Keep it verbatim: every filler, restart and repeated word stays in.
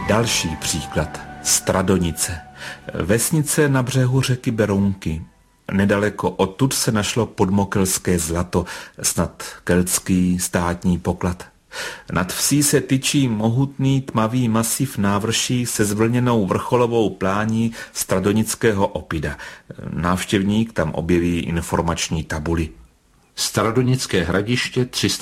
Další příklad. Stradonice. Vesnice na břehu řeky Berounky. Nedaleko odtud se našlo podmokelské zlato, snad keltský státní poklad. Nad vsí se tyčí mohutný tmavý masiv návrší se zvlněnou vrcholovou plání stradonického opida. Návštěvník tam objeví informační tabuli. Stradonické hradiště tři sta